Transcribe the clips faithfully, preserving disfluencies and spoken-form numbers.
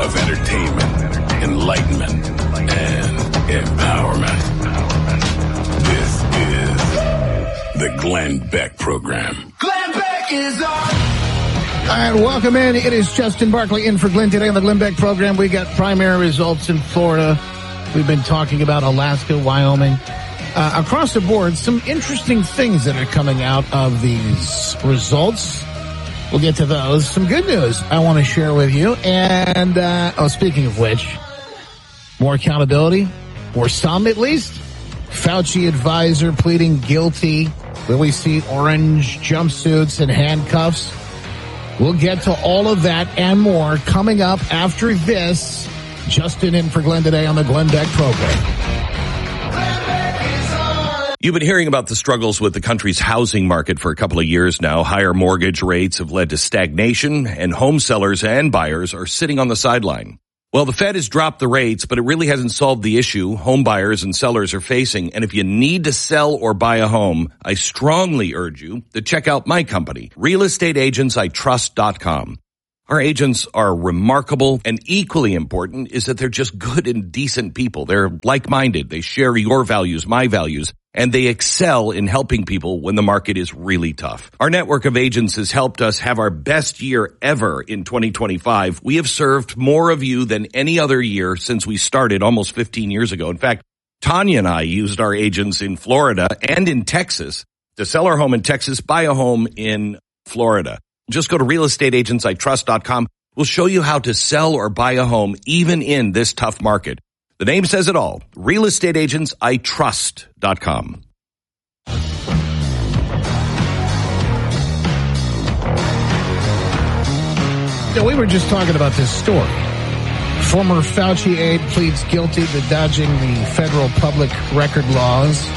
of entertainment, enlightenment, and empowerment. This is the Glenn Beck Program. Glenn Beck is on! All right, welcome in. It is Justin Barkley in for Glenn today on the Glenn Beck Program. We got primary results in Florida. We've been talking about Alaska, Wyoming. Uh, across the board, some interesting things that are coming out of these results. We'll get to those. Some good news I want to share with you. And, uh, oh, speaking of which, more accountability, or some at least. Fauci advisor pleading guilty. Will we see orange jumpsuits and handcuffs? We'll get to all of that and more coming up after this. Justin in for Glenn today on the Glenn Beck Program. You've been hearing about the struggles with the country's housing market for a couple of years now. Higher mortgage rates have led to stagnation, and home sellers and buyers are sitting on the sideline. Well, the Fed has dropped the rates, but it really hasn't solved the issue home buyers and sellers are facing. And if you need to sell or buy a home, I strongly urge you to check out my company, real estate agents I trust dot com. Our agents are remarkable, and equally important is that they're just good and decent people. They're like-minded. They share your values, my values, and they excel in helping people when the market is really tough. Our network of agents has helped us have our best year ever in twenty twenty-five. We have served more of you than any other year since we started almost fifteen years ago. In fact, Tanya and I used our agents in Florida and in Texas to sell our home in Texas, buy a home in Florida. Just go to real estate agents I trust dot com. We'll show you how to sell or buy a home even in this tough market. The name says it all. real estate agents I trust dot com. Yeah, we were just talking about this story. Former Fauci aide pleads guilty to dodging the federal public record laws.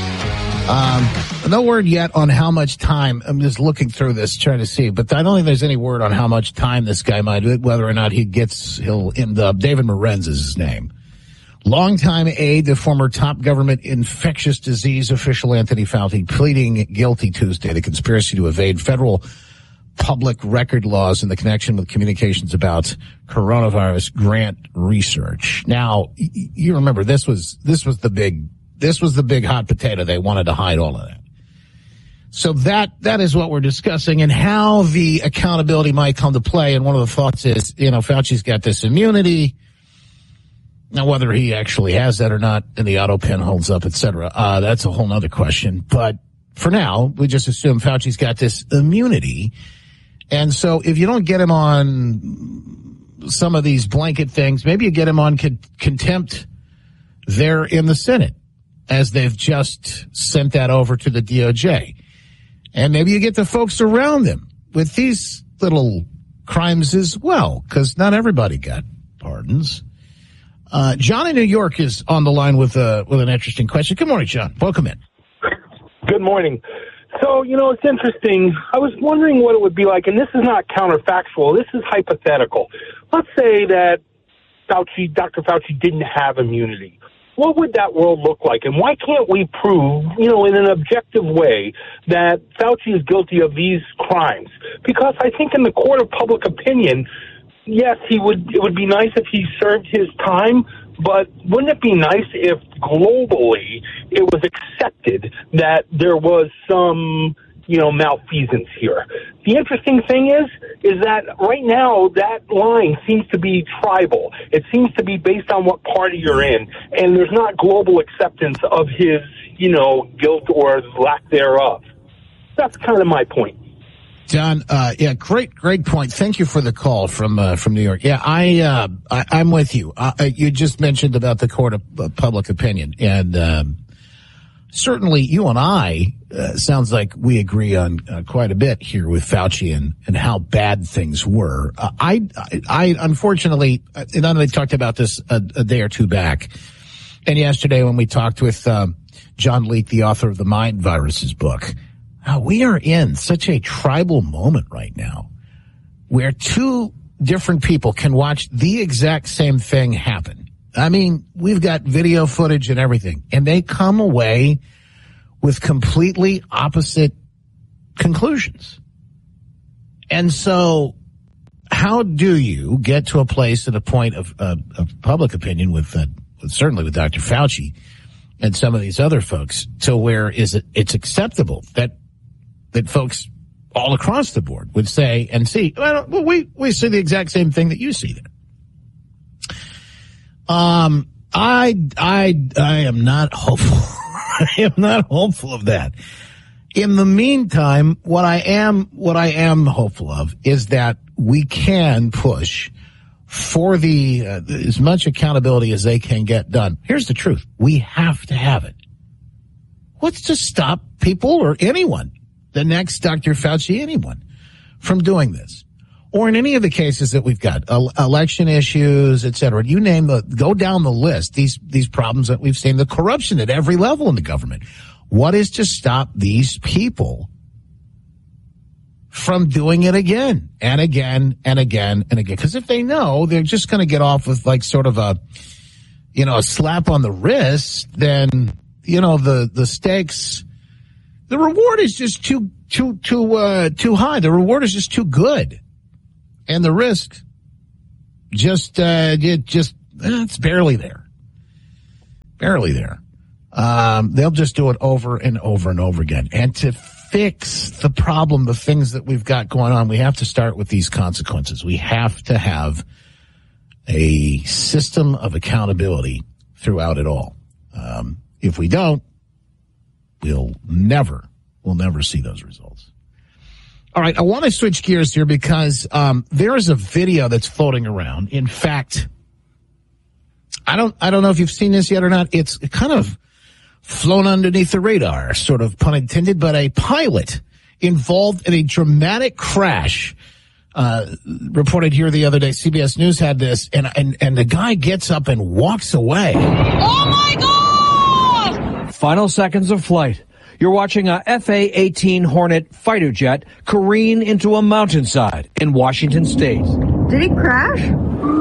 Um, no word yet on how much time. I'm just looking through this, trying to see, but I don't think there's any word on how much time this guy might do it, whether or not he gets, he'll end up. David Morenz is his name. Longtime aide to former top government infectious disease official Anthony Fauci pleading guilty Tuesday to conspiracy to evade federal public record laws in the connection with communications about coronavirus grant research. Now, you remember this was, this was the big This was the big hot potato. They wanted to hide all of that. So that, that is what we're discussing and how the accountability might come to play. And one of the thoughts is, you know, Fauci's got this immunity. Now, whether he actually has that or not, and the auto pen holds up, et cetera, uh, that's a whole nother question. But for now, we just assume Fauci's got this immunity. And so if you don't get him on some of these blanket things, maybe you get him on con- contempt there in the Senate, as they've just sent that over to the D O J. And maybe you get the folks around them with these little crimes as well, because not everybody got pardons. Uh, John in New York is on the line with uh, with an interesting question. Good morning, John. Welcome in. Good morning. So, you know, it's interesting. I was wondering what it would be like, and this is not counterfactual. This is hypothetical. Let's say that Fauci, Doctor Fauci didn't have immunity. What would that world look like? And why can't we prove, you know, in an objective way that Fauci is guilty of these crimes? Because I think in the court of public opinion, yes, he would. It would be nice if he served his time, but wouldn't it be nice if globally it was accepted that there was some, you know, malfeasance here? The interesting thing is, is that right now that line seems to be tribal. It seems to be based on what party you're in, and there's not global acceptance of his, you know, guilt or lack thereof. That's kind of my point. John, uh, yeah, great, great point. Thank you for the call from, uh, from New York. Yeah, I, uh, I, I'm with you. Uh, you just mentioned about the court of uh, public opinion, and, um, certainly you and I, uh, sounds like we agree on uh, quite a bit here with Fauci and, and how bad things were. Uh, I, I, I, unfortunately, and I know they talked about this a, a day or two back, and yesterday when we talked with, um, John Leake, the author of the Mind Viruses book, uh, we are in such a tribal moment right now where two different people can watch the exact same thing happen. I mean, we've got video footage and everything, and they come away with completely opposite conclusions. And so how do you get to a place at a point of, uh, of public opinion with, uh, with, certainly with Doctor Fauci and some of these other folks, to where is it, it's acceptable that, that folks all across the board would say and see, well, we, we see the exact same thing that you see there. Um, I, I, I am not hopeful. I am not hopeful of that. In the meantime, what I am, what I am hopeful of is that we can push for the, uh, as much accountability as they can get done. Here's the truth. We have to have it. What's to stop people or anyone, the next Doctor Fauci, anyone, from doing this? Or in any of the cases that we've got, uh, election issues, et cetera. You name the, go down the list, these, these problems that we've seen, the corruption at every level in the government. What is to stop these people from doing it again and again and again and again? Because if they know they're just going to get off with like sort of a, you know, a slap on the wrist, then, you know, the, the stakes, the reward is just too, too, too, uh, too high. The reward is just too good. And the risk just, uh, it just, eh, it's barely there. Barely there. Um, they'll just do it over and over and over again. And to fix the problem, the things that we've got going on, we have to start with these consequences. We have to have a system of accountability throughout it all. Um, if we don't, we'll never, we'll never see those results. All right, I want to switch gears here because um, there is a video that's floating around. In fact, I don't, I don't know if you've seen this yet or not. It's kind of flown underneath the radar, sort of pun intended, but a pilot involved in a dramatic crash. Uh, reported here the other day, C B S News had this, and and and the guy gets up and walks away. Oh my God! Final seconds of flight. You're watching a F A eighteen Hornet fighter jet careen into a mountainside in Washington State. Did it crash?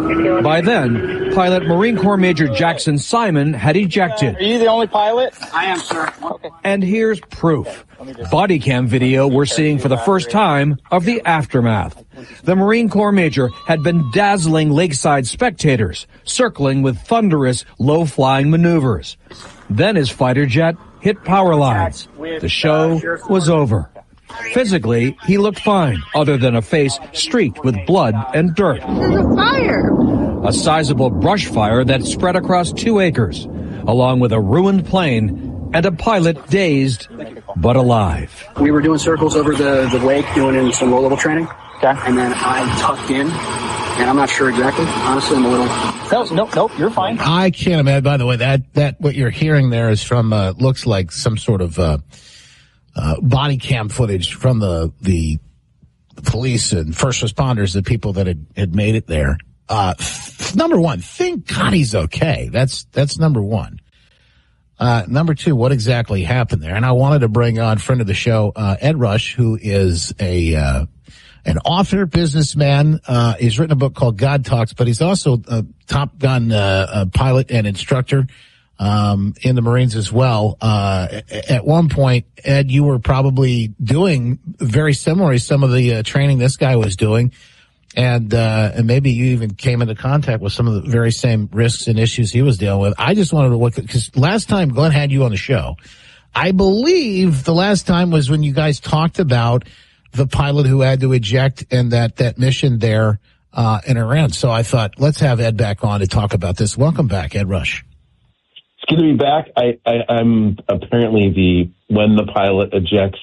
By then, pilot Marine Corps Major Jackson Simon had ejected. Are you the only pilot? I am, sir. Okay. And here's proof. Body cam video we're seeing for the first time of the aftermath. The Marine Corps Major had been dazzling lakeside spectators, circling with thunderous, low-flying maneuvers. Then his fighter jet hit power lines. The show was over. Physically, he looked fine, other than a face streaked with blood and dirt. There's a fire! A sizable brush fire that spread across two acres, along with a ruined plane and a pilot dazed but alive. We were doing circles over the, the lake, doing some low-level training. Okay. And then I tucked in, and I'm not sure exactly. Honestly, I'm a little... No, no, no, you're fine. I can't imagine. By the way, that, that what you're hearing there is from, uh, looks like some sort of, uh, uh, body cam footage from the, the police and first responders, the people that had, had made it there. Uh, f- number one, thank God he's okay. That's, that's number one. Uh, number two, what exactly happened there? And I wanted to bring on friend of the show, uh, Ed Rush, who is a, uh, an author, businessman. Uh, he's written a book called God Talks, but he's also a Top Gun, uh, a pilot and instructor, um, in the Marines as well. Uh, at one point, Ed, you were probably doing very similar to some of the uh, training this guy was doing. And, uh, and maybe you even came into contact with some of the very same risks and issues he was dealing with. I just wanted to look at, because last time Glenn had you on the show, I believe the last time was when you guys talked about the pilot who had to eject and that, that mission there, uh, in Iran. So I thought, let's have Ed back on to talk about this. Welcome back, Ed Rush. It's good to be back. I, I, I'm apparently the, when the pilot ejects.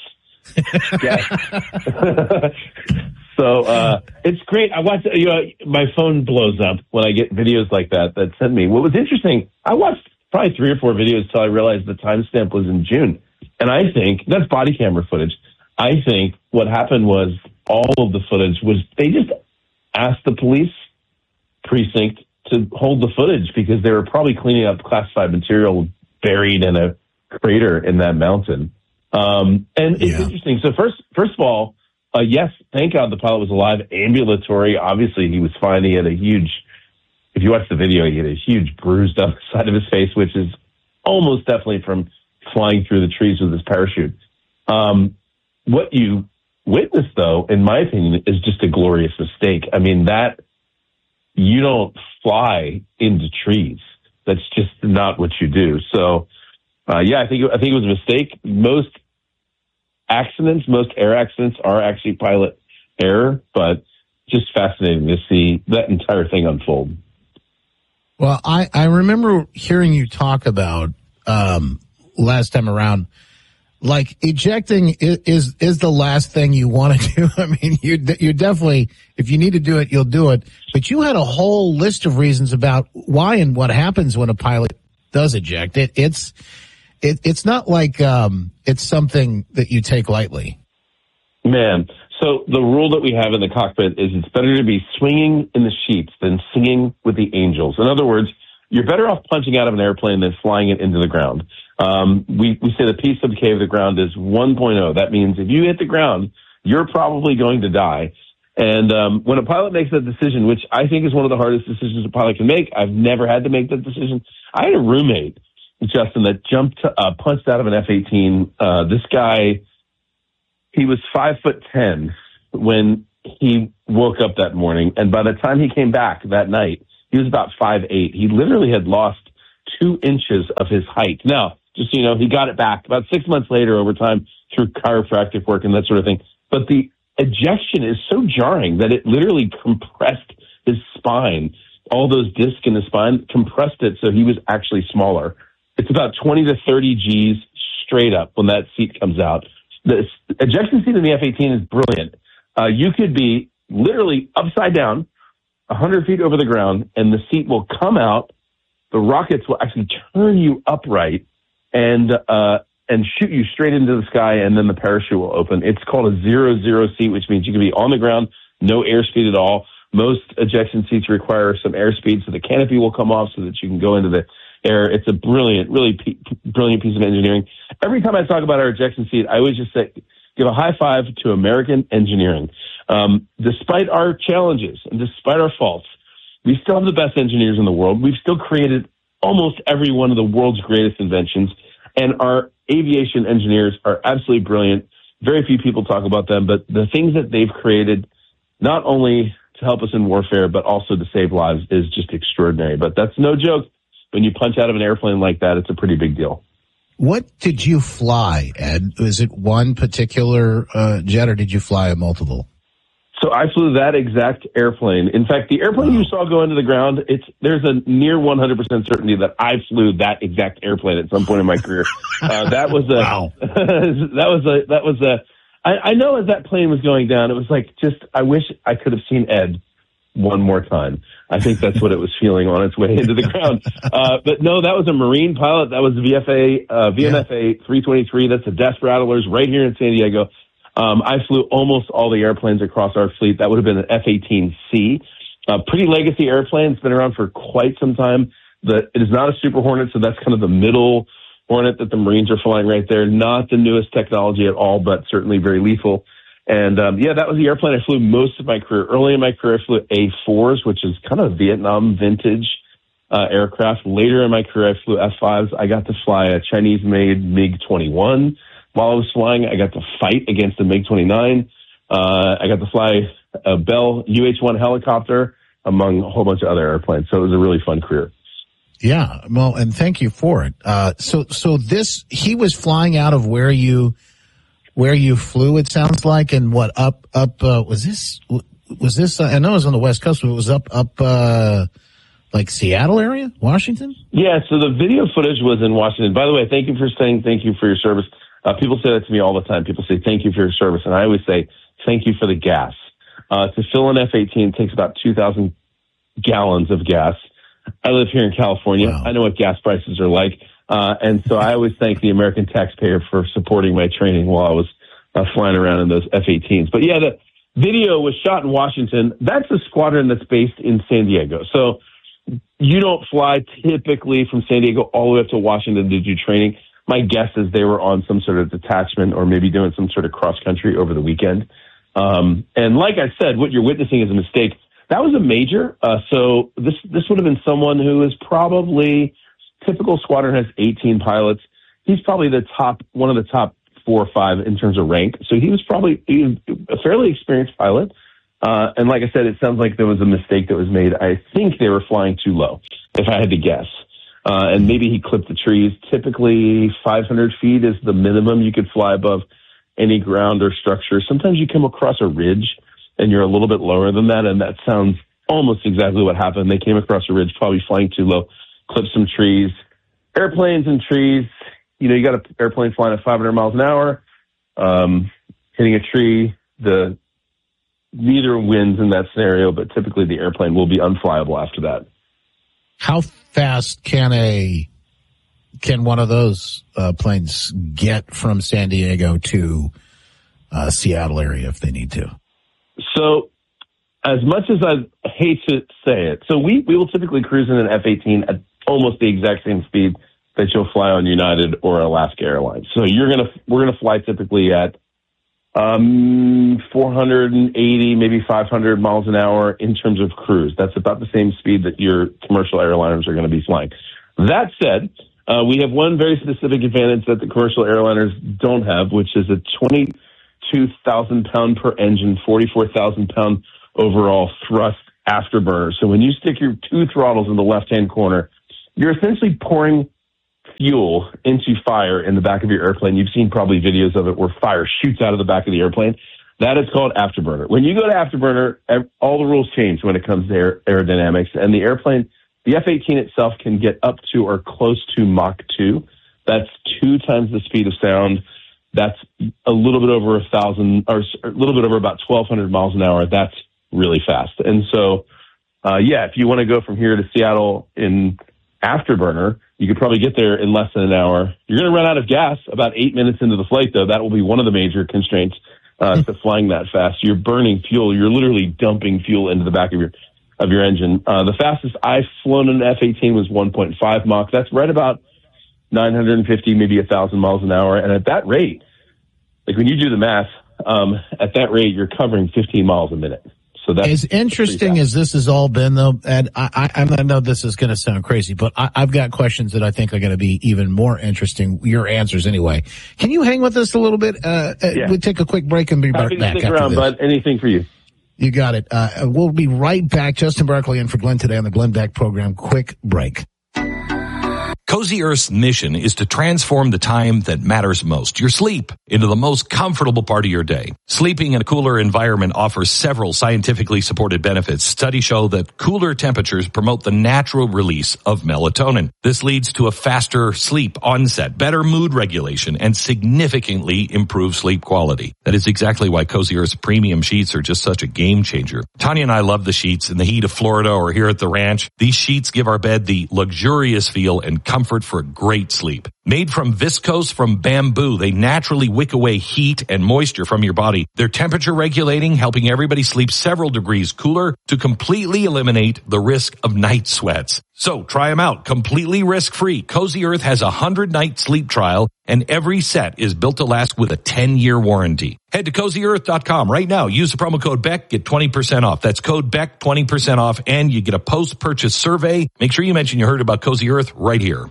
So, uh, it's great. I watch, you know, my phone blows up when I get videos like that, that send me. What was interesting, I watched probably three or four videos till I realized the timestamp was in June. And I think, that's body camera footage. I think what happened was all of the footage was, they just asked the police precinct to hold the footage because they were probably cleaning up classified material buried in a crater in that mountain. Um, and it's yeah. interesting. So first, first of all, uh, yes, thank God the pilot was alive, ambulatory. Obviously he was fine. He had a huge, if you watch the video, he had a huge bruise down the side of his face, which is almost definitely from flying through the trees with his parachute. Um, what you witnessed, though, in my opinion, is just a glorious mistake. I mean, that you don't fly into trees. That's just not what you do. So, uh, yeah, I think I think it was a mistake. Most accidents, most air accidents, are actually pilot error, but just fascinating to see that entire thing unfold. Well, I, I remember hearing you talk about um, last time around, like ejecting is, is is the last thing you want to do. I mean, you you definitely, if you need to do it, you'll do it. But you had a whole list of reasons about why and what happens when a pilot does eject. It it's it, it's not like um, it's something that you take lightly. Man, so the rule that we have in the cockpit is it's better to be swinging in the sheets than singing with the angels. In other words, you're better off punching out of an airplane than flying it into the ground. Um, we, we say the P sub K of the ground is one point oh. That means if you hit the ground, you're probably going to die. And um, when a pilot makes that decision, which I think is one of the hardest decisions a pilot can make, I've never had to make that decision. I had a roommate, Justin, that jumped, uh, punched out of an F eighteen. Uh, this guy, he was five foot ten when he woke up that morning. And by the time he came back that night, he was about five eight. He literally had lost two inches of his height. Now, just so you know, he got it back about six months later over time through chiropractic work and that sort of thing. But the ejection is so jarring that it literally compressed his spine. All those discs in his spine compressed it so he was actually smaller. It's about twenty to thirty G's straight up when that seat comes out. The ejection seat in the F eighteen is brilliant. Uh, you could be literally upside down, one hundred feet over the ground, and the seat will come out. The rockets will actually turn you upright and uh, and shoot you straight into the sky, and then the parachute will open. It's called a zero-zero seat, which means you can be on the ground, no airspeed at all. Most ejection seats require some airspeed, so the canopy will come off so that you can go into the air. It's a brilliant, really p- brilliant piece of engineering. Every time I talk about our ejection seat, I always just say, give a high five to American engineering. Um, despite our challenges and despite our faults, we still have the best engineers in the world. We've still created almost every one of the world's greatest inventions, and our aviation engineers are absolutely brilliant. Very few people talk about them, but the things that they've created, not only to help us in warfare, but also to save lives, is just extraordinary. But that's no joke. When you punch out of an airplane like that, it's a pretty big deal. What did you fly, Ed? Was it one particular uh, jet, or did you fly a multiple? So I flew that exact airplane. In fact, the airplane wow. you saw go into the ground, it's there's a near one hundred percent certainty that I flew that exact airplane at some point in my career. Uh, that was a, wow. that was a, that was a, I, I know as that plane was going down, it was like, just, I wish I could have seen Ed one more time. I think that's what it was feeling on its way into the ground. Uh, but no, that was a Marine pilot. That was V F A, uh, V M F A three twenty-three. That's the Death Rattlers right here in San Diego. Um, I flew almost all the airplanes across our fleet. That would have been an F eighteen C. Uh, pretty legacy airplane. It's been around for quite some time. The, it is not a Super Hornet, so that's kind of the middle Hornet that the Marines are flying right there. Not the newest technology at all, but certainly very lethal. And, um, yeah, that was the airplane I flew most of my career. Early in my career, I flew A fours, which is kind of a Vietnam vintage uh, aircraft. Later in my career, I flew F fives. I got to fly a Chinese-made MiG twenty-one. While I was flying, I got to fight against a MiG twenty-nine. Uh, I got to fly a Bell U H one helicopter, among a whole bunch of other airplanes. So it was a really fun career. Yeah, well, and thank you for it. Uh, so, so this, he was flying out of where you, where you flew, it sounds like, and what, up, up, uh, was this, was this, uh, I know it was on the West Coast, but it was up, up, uh, like Seattle area, Washington? Yeah, so the video footage was in Washington. By the way, thank you for saying thank you for your service. Uh, people say that to me all the time. People say, thank you for your service. And I always say, thank you for the gas. Uh, to fill an F eighteen takes about two thousand gallons of gas. I live here in California. Wow. I know what gas prices are like. Uh, and so I always thank the American taxpayer for supporting my training while I was uh, flying around in those F eighteens. But yeah, the video was shot in Washington. That's a squadron that's based in San Diego. So you don't fly typically from San Diego all the way up to Washington to do training. My guess is they were on some sort of detachment or maybe doing some sort of cross country over the weekend. Um, and like I said, what you're witnessing is a mistake. That was a major. Uh, so this, this would have been someone who is probably, typical squadron has eighteen pilots. He's probably the top, one of the top four or five in terms of rank. So he was probably he was a fairly experienced pilot. Uh, and like I said, it sounds like there was a mistake that was made. I think they were flying too low, if I had to guess. Uh, and maybe he clipped the trees. Typically, five hundred feet is the minimum you could fly above any ground or structure. Sometimes you come across a ridge and you're a little bit lower than that, and that sounds almost exactly what happened. They came across a ridge, probably flying too low, clipped some trees. Airplanes and trees, you know, you got an airplane flying at five hundred miles an hour, um, hitting a tree, the neither wins in that scenario, but typically the airplane will be unflyable after that. How fast can a can one of those uh, planes get from San Diego to uh, Seattle area if they need to? So, as much as I hate to say it, so we, we will typically cruise in an F eighteen at almost the exact same speed that you'll fly on United or Alaska Airlines. So you're gonna we're gonna fly typically at Um, four hundred eighty, maybe five hundred miles an hour in terms of cruise. That's about the same speed that your commercial airliners are going to be flying. That said, uh, we have one very specific advantage that the commercial airliners don't have, which is a twenty-two thousand pound per engine, forty-four thousand pound overall thrust afterburner. So when you stick your two throttles in the left-hand corner, you're essentially pouring fuel into fire in the back of your airplane. You've seen probably videos of it where fire shoots out of the back of the airplane. That is called afterburner. When you go to afterburner, all the rules change when it comes to aer- aerodynamics. And the airplane, the F eighteen itself can get up to or close to Mach two. That's two times the speed of sound. That's a little bit over a thousand, or a little bit over about twelve hundred miles an hour. That's really fast. And so, uh, yeah, if you want to go from here to Seattle in afterburner, you could probably get there in less than an hour. You're going to run out of gas about eight minutes into the flight, though. That will be one of the major constraints uh, to flying that fast. You're burning fuel. You're literally dumping fuel into the back of your of your engine. Uh, the fastest I've flown in an F eighteen was one point five Mach. That's right about nine hundred fifty, maybe one thousand miles an hour. And at that rate, like when you do the math, um, at that rate, you're covering fifteen miles a minute. So that's as interesting as this has all been, though, Ed, I, I, I know this is going to sound crazy, but I, I've got questions that I think are going to be even more interesting. Your answers, anyway. Can you hang with us a little bit? Uh, yeah. We'll take a quick break and be Happy back to stick after around, this. bud. Anything for you. You got it. Uh, we'll be right back. Justin Berkeley in for Glenn today on the Glenn Beck program. Quick break. Cozy Earth's mission is to transform the time that matters most, your sleep, into the most comfortable part of your day. Sleeping in a cooler environment offers several scientifically supported benefits. Studies show that cooler temperatures promote the natural release of melatonin. This leads to a faster sleep onset, better mood regulation, and significantly improved sleep quality. That is exactly why Cozy Earth's premium sheets are just such a game changer. Tanya and I love the sheets in the heat of Florida or here at the ranch. These sheets give our bed the luxurious feel and comfort for a great sleep. Made from viscose from bamboo, they naturally wick away heat and moisture from your body. They're temperature regulating, helping everybody sleep several degrees cooler to completely eliminate the risk of night sweats. So try them out completely risk-free. Cozy Earth has a hundred night sleep trial, and every set is built to last with a ten year warranty. Head to cozy earth dot com right now. Use the promo code Beck, get twenty percent off. That's code Beck, twenty percent off, and you get a post-purchase survey. Make sure you mention you heard about Cozy Earth right here.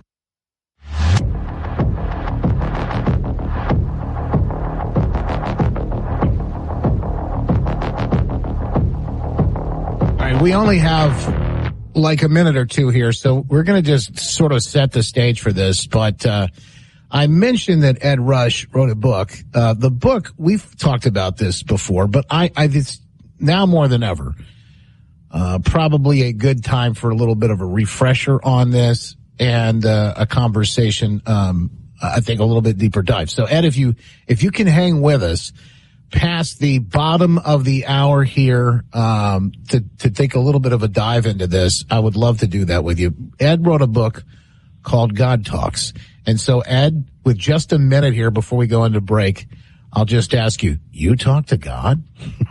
All right, we only have like a minute or two here, so we're going to just sort of set the stage for this. But uh I mentioned that Ed Rush wrote a book. Uh the book, we've talked about this before, but I, I it's now more than ever, uh probably a good time for a little bit of a refresher on this and uh, a conversation, um I think a little bit deeper dive. So Ed, if you if you can hang with us past the bottom of the hour here, um, to, to take a little bit of a dive into this, I would love to do that with you. Ed wrote a book called God Talks. And so Ed, with just a minute here before we go into break, I'll just ask you, you talk to God?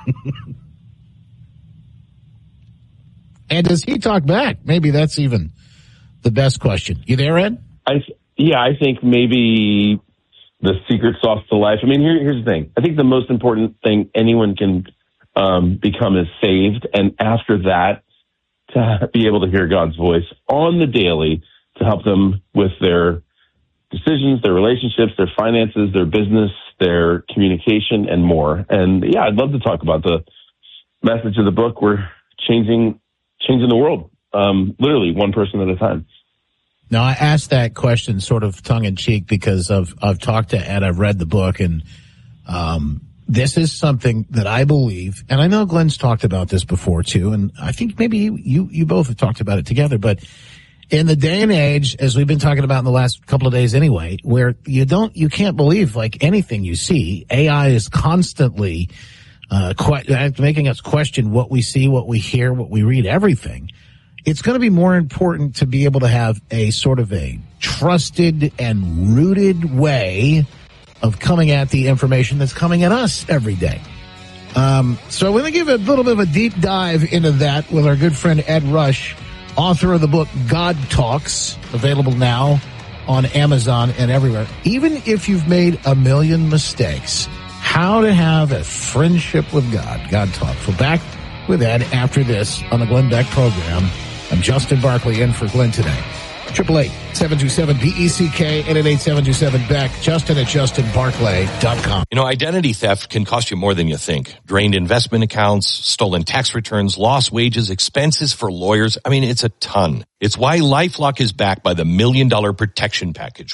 And does he talk back? Maybe that's even the best question. You there, Ed? I, yeah, I think maybe the secret sauce to life. I mean, here, here's the thing. I think the most important thing anyone can um, become is saved. And after that, to be able to hear God's voice on the daily to help them with their decisions, their relationships, their finances, their business, their communication, and more. And yeah, I'd love to talk about the message of the book. We're changing, changing the world, um, literally one person at a time. Now, I asked that question sort of tongue in cheek because I've, I've talked to Ed, I've read the book, and, um, this is something that I believe, and I know Glenn's talked about this before too, and I think maybe you, you both have talked about it together, but in the day and age, as we've been talking about in the last couple of days anyway, where you don't, you can't believe like anything you see, A I is constantly, uh, que- making us question what we see, what we hear, what we read, everything. It's going to be more important to be able to have a sort of a trusted and rooted way of coming at the information that's coming at us every day. Um, so we're going to give a little bit of a deep dive into that with our good friend Ed Rush, author of the book God Talks, available now on Amazon and everywhere. Even if you've made a million mistakes, how to have a friendship with God. God Talks. We're back with Ed after this on the Glenn Beck program. I'm Justin Barkley in for Glenn today. eight eight eight, seven two seven, B E C K, eight eight eight, seven two seven, B E C K, Justin at justin barclay dot com. You know, identity theft can cost you more than you think. Drained investment accounts, stolen tax returns, lost wages, expenses for lawyers. I mean, it's a ton. It's why LifeLock is backed by the Million Dollar Protection Package.